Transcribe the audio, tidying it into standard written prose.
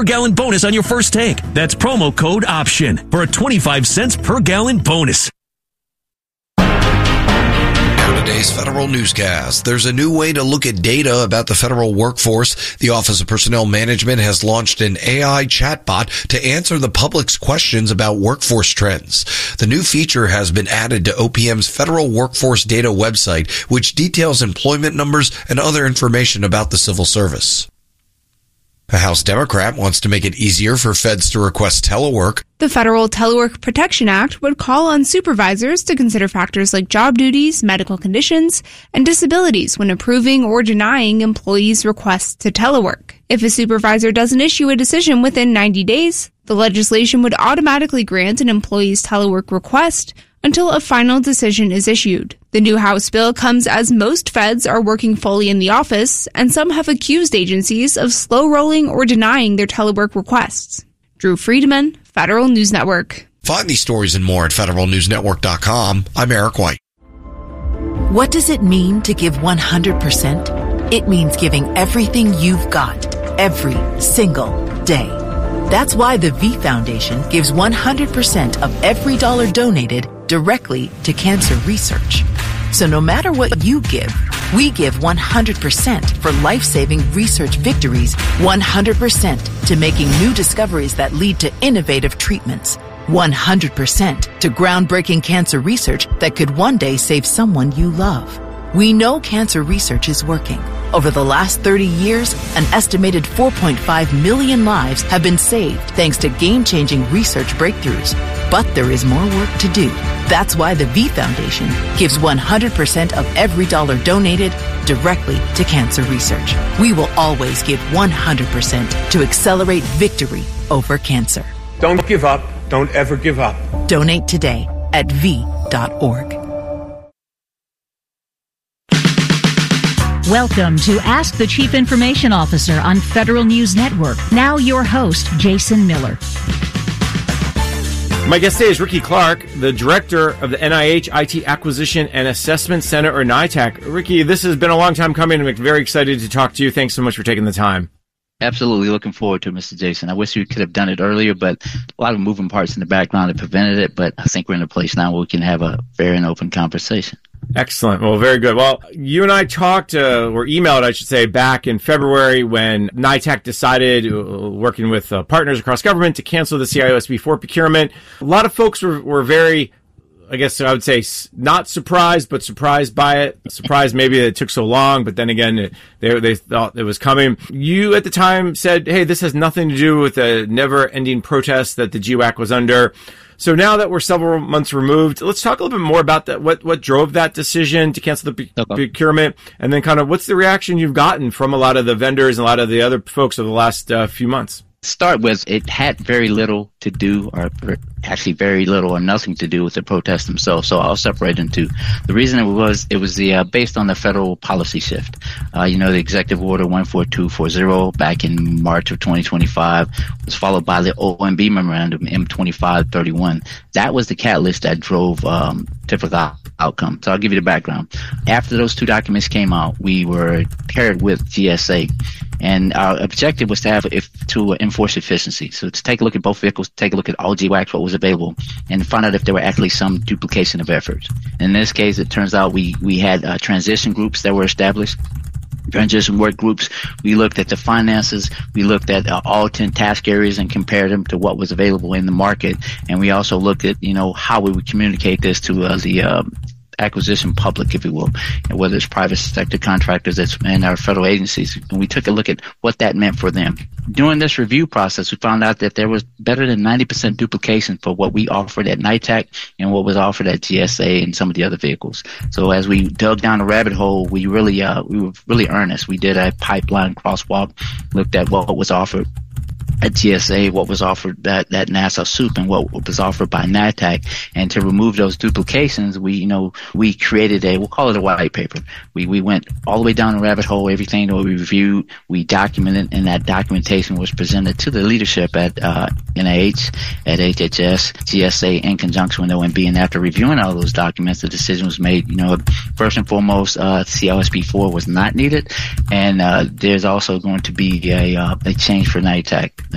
per gallon bonus on your first tank. That's promo code OPTION for a 25 cents per gallon bonus. Today's federal newscast. There's a new way to look at data about the federal workforce. The Office of Personnel Management has launched an AI chatbot to answer the public's questions about workforce trends. The new feature has been added to OPM's federal workforce data website, which details employment numbers and other information about the civil service. A House Democrat wants to make it easier for feds to request telework. The Federal Telework Protection Act would call on supervisors to consider factors like job duties, medical conditions, and disabilities when approving or denying employees' requests to telework. If a supervisor doesn't issue a decision within 90 days, the legislation would automatically grant an employee's telework request until a final decision is issued. The new House bill comes as most feds are working fully in the office, and some have accused agencies of slow-rolling or denying their telework requests. Drew Friedman, Federal News Network. Find these stories and more at federalnewsnetwork.com. I'm Eric White. What does it mean to give 100%? It means giving everything you've got, every single day. That's why the V Foundation gives 100% of every dollar donated directly to cancer research. So no matter what you give, we give 100% for life-saving research victories, 100% to making new discoveries that lead to innovative treatments, 100% to groundbreaking cancer research that could one day save someone you love. We know cancer research is working. Over the last 30 years, an estimated 4.5 million lives have been saved thanks to game-changing research breakthroughs. But there is more work to do. That's why the V Foundation gives 100% of every dollar donated directly to cancer research. We will always give 100% to accelerate victory over cancer. Don't give up. Don't ever give up. Donate today at v.org. Welcome to Ask the Chief Information Officer on Federal News Network. Now your host, Jason Miller. My guest today is Ricky Clark, the director of the NIH IT Acquisition and Assessment Center, or NITAC. Ricky, this has been a long time coming. I'm very excited to talk to you. Thanks so much for taking the time. Absolutely. Looking forward to it, Mr. Jason. I wish we could have done it earlier, but a lot of moving parts in the background that prevented it. But I think we're in a place now where we can have a fair and open conversation. Excellent. Well, very good. Well, you and I talked, or emailed, I should say, back in February when NITAC decided, working with partners across government, to cancel the CIO-SP4 procurement. A lot of folks were very, I guess I would say, not surprised, but surprised by it. Surprised maybe that it took so long, but then again, they thought it was coming. You at the time said, hey, this has nothing to do with the never-ending protest that the GWAC was under. So now that we're several months removed, let's talk a little bit more about that. What drove that decision to cancel the procurement, and then kind of what's the reaction you've gotten from a lot of the vendors and a lot of the other folks over the last few months? Start with, it had very little to do, or actually very little or nothing to do with the protests themselves. So I'll separate into the reason it was the based on the federal policy shift. The Executive Order 14240 back in March of 2025 was followed by the OMB Memorandum M2531. That was the catalyst that drove typical outcome. So I'll give you the background. After those two documents came out, we were paired with GSA. And our objective was to enforce efficiency. So to take a look at both vehicles, take a look at all GWACs, what was available, and find out if there were actually some duplication of efforts. In this case, it turns out we had transition groups that were established. Transition work groups. We looked at the finances. We looked at all 10 task areas and compared them to what was available in the market. And we also looked at, how we would communicate this to the acquisition public, if you will, and whether it's private sector contractors and our federal agencies. And we took a look at what that meant for them. During this review process, we found out that there was better than 90% duplication for what we offered at NITAC and what was offered at GSA and some of the other vehicles. So as we dug down the rabbit hole, we were really earnest. We did a pipeline crosswalk, looked at what was offered at GSA, what was offered at NASA SOUP, and what was offered by NITAC. And to remove those duplications, we created we'll call it a white paper. We went all the way down the rabbit hole, everything that we reviewed, we documented, and that documentation was presented to the leadership at NIH, at HHS, GSA, in conjunction with OMB. And after reviewing all those documents, the decision was made, first and foremost, CIO-SP4 was not needed. And there's also going to be a change for NITAC.